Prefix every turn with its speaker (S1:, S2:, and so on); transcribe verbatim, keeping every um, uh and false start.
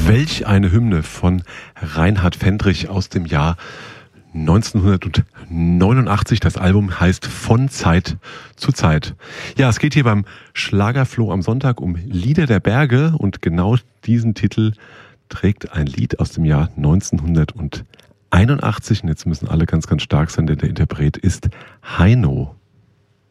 S1: Welch eine Hymne von Reinhard Fendrich aus dem Jahr neunzehnhundertneunundachtzig. Das Album heißt Von Zeit zu Zeit. Ja, es geht hier beim Schlagerfloh am Sonntag um Lieder der Berge und genau diesen Titel trägt ein Lied aus dem Jahr neunzehnhunderteinundachtzig. Und jetzt müssen alle ganz, ganz stark sein, denn der Interpret ist Heino.